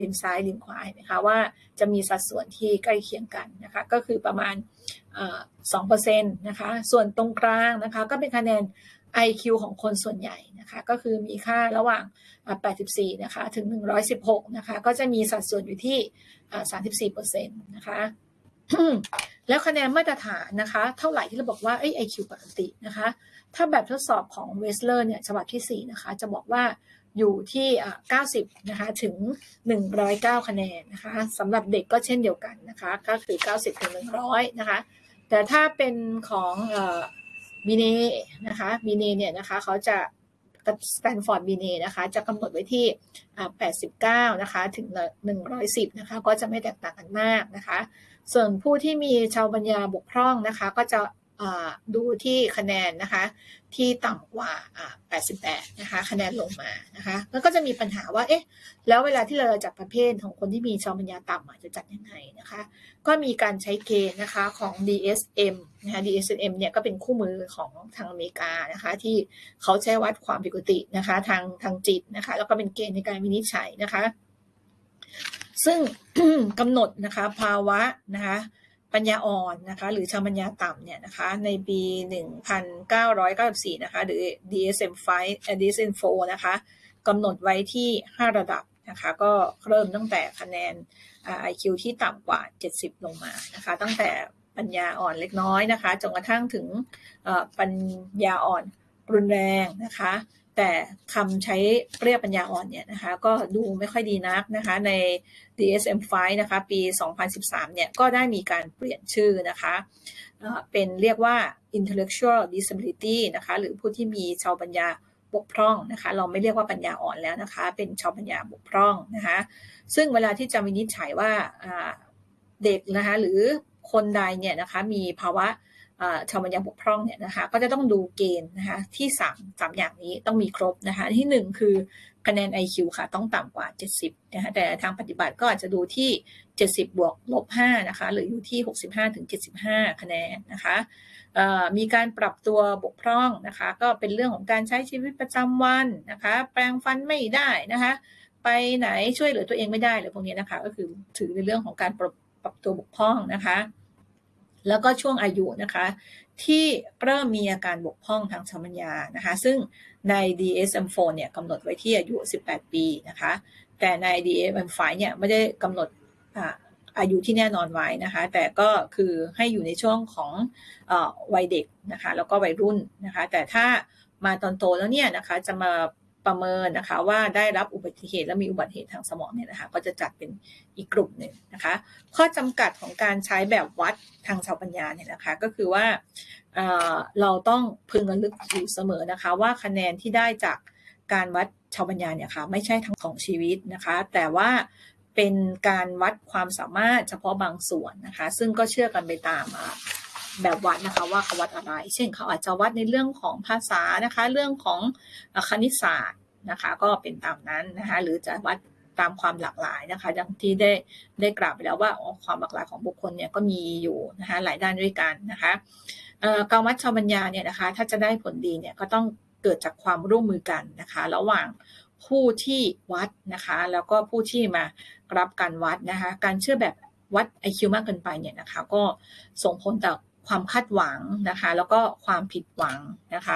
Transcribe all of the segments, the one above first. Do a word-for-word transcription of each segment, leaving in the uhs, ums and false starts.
ริมซ้ายริมขวาเห็นไหมคะว่าจะมีสัดส่วนที่ใกล้เคียงกันนะคะก็คือประมาณสองเปอร์เซ็นต์นะคะส่วนตรงกลางนะคะก็เป็นคะแนน ไอ คิว ของคนส่วนใหญ่นะคะก็คือมีค่าระหว่างแปดสิบสี่นะคะถึงหนึ่งร้อยสิบหกนะคะก็จะมีสัดส่วนอยู่ที่ สามสิบสี่เปอร์เซ็นต์ นะคะแล้วคะแนนมาตรฐานนะคะเท่าไหร่ที่เราบอกว่า ไอ คิว ปกตินะคะถ้าแบบทดสอบของ Wechsler เนี่ยฉบับที่สี่นะคะจะบอกว่าอยู่ที่เก้าสิบนะคะถึงหนึ่งร้อยเก้าคะแนนนะคะสำหรับเด็กก็เช่นเดียวกันนะคะก็คือเก้าสิบถึงหนึ่งร้อยนะคะแต่ถ้าเป็นของเอ่อบีเน่นะคะบีเน่เนี่ยนะคะเขาจะสแตนฟอร์ดบีเน่นะคะจะกำหนดไว้ที่แปดสิบเก้านะคะถึงหนึ่งร้อยสิบนะคะก็จะไม่แตกต่างกันมากนะคะส่วนผู้ที่มีชาวปัญญาบกพร่องนะคะก็จะดูที่คะแนนนะคะที่ต่ำกว่าแปดสิบแปดนะคะคะแนนลงมานะคะแล้วก็จะมีปัญหาว่าเอ๊ะแล้วเวลาที่เราจัดประเภทของคนที่มีชาวปัญญาต่ำจะจัดยังไงนะคะก็มีการใช้เกณฑ์นะคะของ ดี เอส เอ็ม นะคะ ดี เอส เอ็ม เนี่ยก็เป็นคู่มือของทางอเมริกานะคะที่เขาใช้วัดความผิดปกตินะคะทางทางจิตนะคะแล้วก็เป็นเกณฑ์ในการวินิจฉัยนะคะซึ่ง กำหนดนะคะภาวะนะคะปัญญาอ่อนนะคะหรือชาวปัญญาต่ำเนี่ยนะคะในปีหนึ่งพันเก้าร้อยเก้าสิบสี่นะคะหรือ ดี เอส เอ็ม ไฟว์ ดี เอส เอ็ม โฟร์ นะคะกำหนดไว้ที่ห้าระดับนะคะก็เริ่มตั้งแต่คะแนน ไอ คิว ที่ต่ำกว่าเจ็ดสิบลงมานะคะตั้งแต่ปัญญาอ่อนเล็กน้อยนะคะจนกระทั่งถึงปัญญาอ่อนรุนแรงนะคะแต่คำใช้เรียกปัญญาอ่อนเนี่ยนะคะก็ดูไม่ค่อยดีนักนะคะใน ดี เอส เอ็ม ไฟว์ นะคะปีสองพันสิบสามเนี่ยก็ได้มีการเปลี่ยนชื่อนะคะเป็นเรียกว่า intellectual disability นะคะหรือผู้ที่มีชาวปัญญาบกพร่องนะคะเราไม่เรียกว่าปัญญาอ่อนแล้วนะคะเป็นชาวปัญญาบกพร่องนะคะซึ่งเวลาที่จะวินิจฉัยว่าเด็กนะคะหรือคนใดเนี่ยนะคะมีภาวะชาวปัญญาบกพร่องเนี่ยนะคะก็จะต้องดูเกณฑ์นะคะที่สาม สามอย่างนี้ต้องมีครบนะคะที่หนึ่งคือคะแนน ไอ คิว ค่ะต้องต่ำกว่าเจ็ดสิบนะคะแต่ทางปฏิบัติก็อาจจะดูที่เจ็ดสิบบวกลบห้านะคะหรืออยู่ที่หกสิบห้าถึงเจ็ดสิบห้าคะแนนนะคะมีการปรับตัวบกพร่องนะคะก็เป็นเรื่องของการใช้ชีวิตประจำวันนะคะแปรงฟันไม่ได้นะคะไปไหนช่วยเหลือตัวเองไม่ได้หรือพวกนี้นะคะก็คือถือในเรื่องของการปรับปรับตัวบกพร่องนะคะแล้วก็ช่วงอายุนะคะที่เริ่มมีอาการบกพร่องทางสมปัญญานะคะซึ่งใน ดี เอส เอ็ม โฟร์ เนี่ยกำหนดไว้ที่อายุสิบแปดปีนะคะแต่ใน ดี เอส เอ็ม ไฟว์ เนี่ยไม่ได้กำหนดอายุที่แน่นอนไว้นะคะแต่ก็คือให้อยู่ในช่วงของเอ่อวัยเด็กนะคะแล้วก็วัยรุ่นนะคะแต่ถ้ามาตอนโตแล้วเนี่ยนะคะจะมาประเมินนะคะว่าได้รับอุบัติเหตุและมีอุบัติเหตุทางสมองเนี่ยนะคะก็จะจัดเป็นอีกกลุ่มหนึ่งนะคะข้อจำกัดของการใช้แบบวัดทางชาวปัญญาเนี่ยนะคะก็คือว่าเอ่อเราต้องพึงระลึกอยู่เสมอนะคะว่าคะแนนที่ได้จากการวัดชาวปัญญาเนี่ยค่ะไม่ใช่ทั้งของชีวิตนะคะแต่ว่าเป็นการวัดความสามารถเฉพาะบางส่วนนะคะซึ่งก็เชื่อกันไปตามแบบวัดนะคะว่าเขาวัดอะไรเช่นเขาอาจจะวัดในเรื่องของภาษานะคะเรื่องของคณิตศาสตร์นะคะก็เป็นตามนั้นนะคะหรือจะวัดตามความหลากหลายนะคะดังที่ได้ได้กล่าวไปแล้วว่าความหลากหลายของบุคคลเนี่ยก็มีอยู่นะคะหลายด้านด้วยกันนะคะการวัดชาวปัญญาเนี่ยนะคะถ้าจะได้ผลดีเนี่ยก็ต้องเกิดจากความร่วมมือกันนะคะระหว่างผู้ที่วัดนะคะแล้วก็ผู้ที่มารับการวัดนะคะการเชื่อแบบวัด ไอ คิว มากเกินไปเนี่ยนะคะก็ส่งผลต่อความคาดหวังนะคะแล้วก็ความผิดหวังนะคะ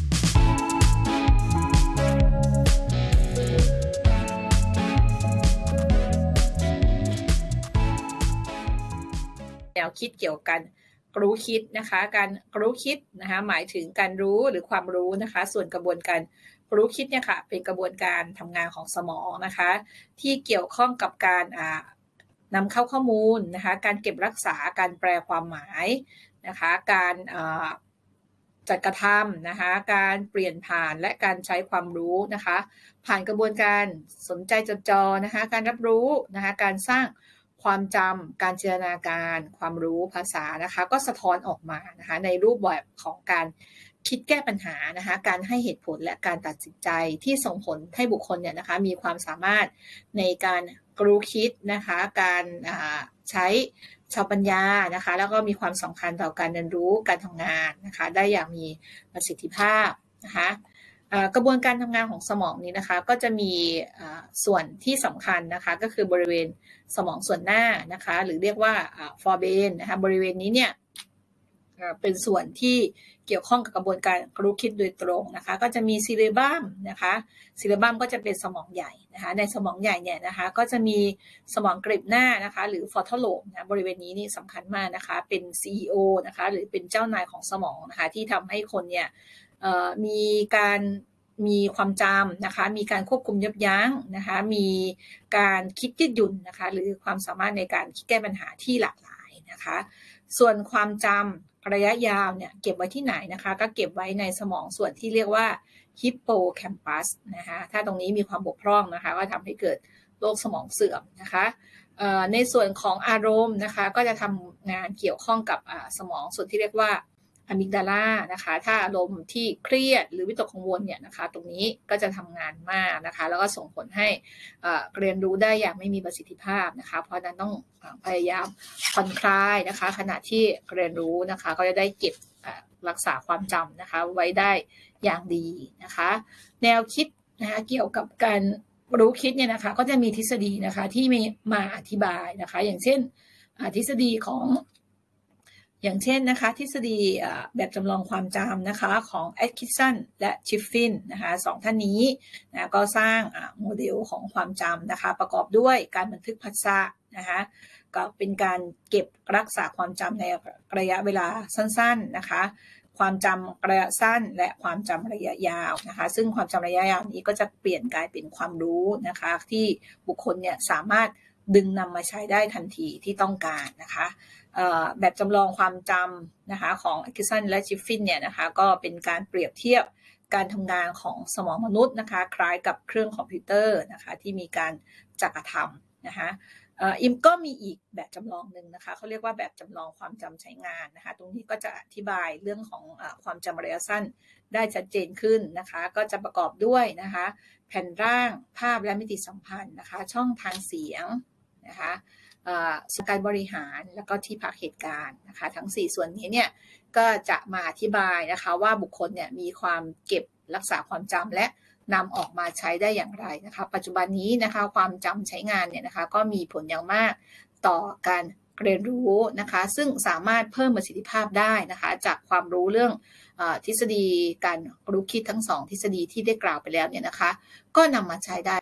แนวคิดเกี่ยวกับรู้คิดนะคะการรู้คิดนะคะหมายถึงการรู้หรือความรู้นะคะส่วนกระบวนการรู้คิดเนี่ยค่ะเป็นกระบวนการทำงานของสมองนะคะที่เกี่ยวข้องกับการนำเข้าข้อมูลนะคะการเก็บรักษาการแปลความหมายนะคะการจัดกระทำนะคะการเปลี่ยนผ่านและการใช้ความรู้นะคะผ่านกระบวนการสนใจจดจ่อนะคะการรับรู้นะคะการสร้างความจำการจินตนาการความรู้ภาษานะคะก็สะท้อนออกมานะคะในรูปแบบของการคิดแก้ปัญหานะคะการให้เหตุผลและการตัดสินใจที่ส่งผลให้บุคคลเนี่ยนะคะมีความสามารถในการรู้คิดนะคะการใช้ชาวปัญญานะคะแล้วก็มีความสำคัญต่อการเรียนรู้การทำงานนะคะได้อย่างมีประสิทธิภาพนะคะกระบวนการทำงานของสมองนี้นะคะก็จะมีส่วนที่สำคัญนะคะก็คือบริเวณสมองส่วนหน้านะคะหรือเรียกว่าฟอร์เบนนะคะบริเวณนี้เนี่ยเป็นส่วนที่เกี่ยวข้องกับกระบวนการรู้คิดโดยตรงนะคะก็จะมีซีเรบัมนะคะซีเรบัมก็จะเป็นสมองใหญ่นะคะในสมองใหญ่เนี่ยนะคะก็จะมีสมองกลีบหน้านะคะหรือฟอนทัลโลบนะบริเวณนี้นี่สำคัญมากนะคะเป็น ซี อี โอ นะคะหรือเป็นเจ้านายของสมองนะคะที่ทำให้คนเนี่ยมีการมีความจำนะคะมีการควบคุมยับยั้งนะคะมีการคิดยืดหยุ่นนะคะหรือความสามารถในการคิดแก้ปัญหาที่หลากหลายนะคะส่วนความจำระยะยาวเนี่ยเก็บไว้ที่ไหนนะคะก็เก็บไว้ในสมองส่วนที่เรียกว่าฮิปโปแคมปัสนะคะถ้าตรงนี้มีความบกพร่องนะคะก็ทำให้เกิดโรคสมองเสื่อมนะคะในส่วนของอารมณ์นะคะก็จะทำงานเกี่ยวข้องกับสมองส่วนที่เรียกว่าอะมิกดาลานะคะถ้าอารมณ์ที่เครียดหรือวิตกกังวลเนี่ยนะคะตรงนี้ก็จะทำงานมากนะคะแล้วก็ส่งผลให้เรียนรู้ได้อย่างไม่มีประสิทธิภาพนะคะเพราะนั้นต้องพยายามผ่อนคลายนะคะขณะที่เรียนรู้นะคะก็จะได้เก็บรักษาความจำนะคะไว้ได้อย่างดีนะคะแนวคิดนะคะเกี่ยวกับการรู้คิดเนี่ยนะคะก็จะมีทฤษฎีนะคะที่มีมาอธิบายนะคะอย่างเช่นทฤษฎีของอย่างเช่นนะคะทฤษฎีแบบจำลองความจำนะคะของแอตคินสันและชิฟฟินนะคะสองท่านนี้นะก็สร้างโมเดลของความจำนะคะประกอบด้วยการบันทึกภาษานะคะก็เป็นการเก็บรักษาความจำในระยะเวลาสั้นๆนะคะความจำระยะสั้นและความจำระยะยาวนะคะซึ่งความจำระยะยาวนี้ก็จะเปลี่ยนกลายเป็นความรู้นะคะที่บุคคลเนี่ยสามารถดึงนำมาใช้ได้ทันทีที่ต้องการนะคะแบบจำลองความจำนะคะของแอตคินสันและชิฟฟินเนี่ยนะคะก็เป็นการเปรียบเทียบการทำงานของสมองมนุษย์นะคะคล้ายกับเครื่องคอมพิวเตอร์นะคะที่มีการจัดกระทำนะคะอิมก็มีอีกแบบจำลองหนึ่งนะคะเขาเรียกว่าแบบจำลองความจำใช้งานนะคะตรงนี้ก็จะอธิบายเรื่องของความจำระยะสั้นได้ชัดเจนขึ้นนะคะก็จะประกอบด้วยนะคะแผ่นร่างภาพและมิติสัมพันธ์นะคะช่องทางเสียงนะคะการบริหารแล้วก็ที่พักเหตุการณ์นะคะทั้งสี่ส่วนนี้เนี่ยก็จะมาอธิบายนะคะว่าบุคคลเนี่ยมีความเก็บรักษาความจำและนำออกมาใช้ได้อย่างไรนะคะปัจจุบันนี้นะคะความจำใช้งานเนี่ยนะคะก็มีผลอย่างมากต่อการเรียนรู้นะคะซึ่งสามารถเพิ่มประสิทธิภาพได้นะคะจากความรู้เรื่องทฤษฎีการรู้คิดทั้งสองทฤษฎีที่ได้กล่าวไปแล้วเนี่ยนะคะก็นำมาใช้ได้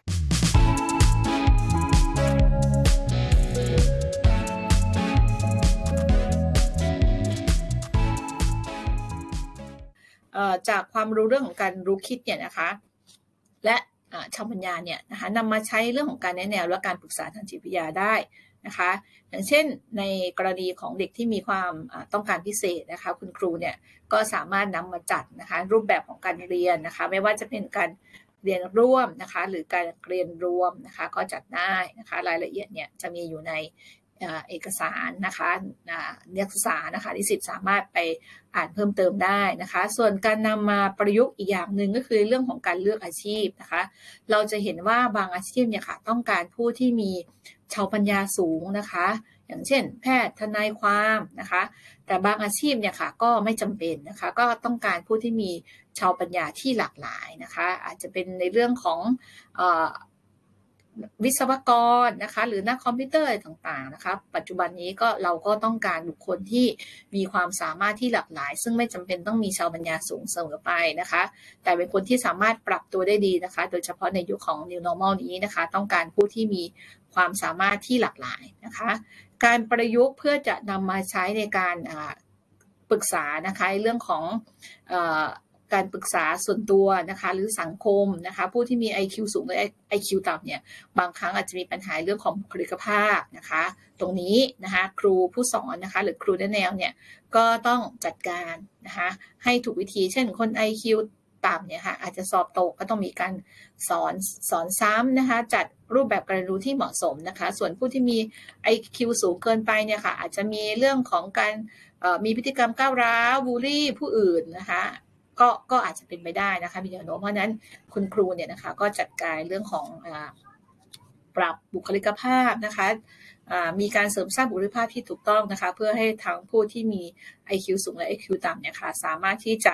จากความรู้เรื่องของการรู้คิดเนี่ยนะคะและชาวปัญญาเนี่ยนะคะนำมาใช้เรื่องของการแนะแนวและการปรึกษาทางจิตวิทยาได้นะคะอย่างเช่นในกรณีของเด็กที่มีความต้องการพิเศษนะคะคุณครูเนี่ยก็สามารถนำมาจัดนะคะรูปแบบของการเรียนนะคะไม่ว่าจะเป็นการเรียนร่วมนะคะหรือการเรียนรวมนะคะก็จัดได้นะคะรายละเอียดเนี่ยจะมีอยู่ในเอกสารนะคะนักศึกษานะคะนิสิตสามารถไปอ่านเพิ่มเติมได้นะคะส่วนการนำมาประยุกต์อีกอย่างหนึ่งก็คือเรื่องของการเลือกอาชีพนะคะเราจะเห็นว่าบางอาชีพเนี่ยค่ะต้องการผู้ที่มีชาวปัญญาสูงนะคะอย่างเช่นแพทย์ทนายความนะคะแต่บางอาชีพเนี่ยค่ะก็ไม่จำเป็นนะคะก็ต้องการผู้ที่มีชาวปัญญาที่หลากหลายนะคะอาจจะเป็นในเรื่องของเอ่อวิศวกรนะคะหรือนักคอมพิวเตอร์อะไรต่างๆนะคะปัจจุบันนี้ก็เราก็ต้องการบุคคลที่มีความสามารถที่หลากหลายซึ่งไม่จำเป็นต้องมีชาวปัญญาสูงเสมอไปนะคะแต่เป็นคนที่สามารถปรับตัวได้ดีนะคะโดยเฉพาะในยุคของ New Normal นี้นะคะต้องการผู้ที่มีความสามารถที่หลากหลายนะคะการประยุกต์เพื่อจะนำมาใช้ในการปรึกษานะคะเรื่องของการปรึกษาส่วนตัวนะคะหรือสังคมนะคะผู้ที่มี ไอ คิว สูงหรือ ไอ คิว ต่ำเนี่ยบางครั้งอาจจะมีปัญหาเรื่องของบุคลิกภาพนะคะตรงนี้นะคะครูผู้สอนนะคะหรือครูแนะแนวเนี่ยก็ต้องจัดการนะคะให้ถูกวิธีเช่นคน ไอ คิว ต่ำเนี่ยค่ะอาจจะสอบตกก็ต้องมีการสอนสอนซ้ำนะคะจัดรูปแบบการเรียนรู้ที่เหมาะสมนะคะส่วนผู้ที่มี ไอ คิว สูงเกินไปเนี่ยค่ะอาจจะมีเรื่องของการมีพฤติกรรมก้าวร้าวบูลลี่ผู้อื่นนะคะก็ก็อาจจะเป็นไปได้นะคะมีแนวโน้มเพราะนั้นคุณครูเนี่ยนะคะก็จัดการเรื่องของปรับบุคลิกภาพนะคะมีการเสริมสร้างบุคลิกภาพที่ถูกต้องนะคะเพื่อให้ทั้งผู้ที่มี ไอ คิว สูงและ ไอ คิว ต่ำเนี่ยค่ะสามารถที่จะ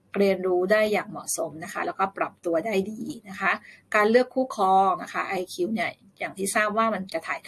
เรียนรู้ได้อย่างเหมาะสมนะคะแล้วก็ปรับตัวได้ดีนะคะการเลือกคู่ครองนะคะ ไอ คิว เนี่ยอย่างที่ทราบว่ามันจะถ่าย